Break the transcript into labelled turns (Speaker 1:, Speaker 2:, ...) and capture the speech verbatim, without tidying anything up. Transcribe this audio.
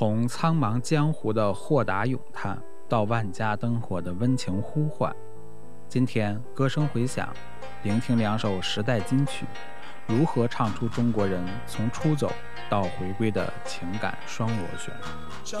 Speaker 1: 从苍茫江湖的豁达咏叹，到万家灯火的温情呼唤，今天歌声回响，聆听两首时代金曲，如何唱出中国人从出走到回归的情感双螺旋。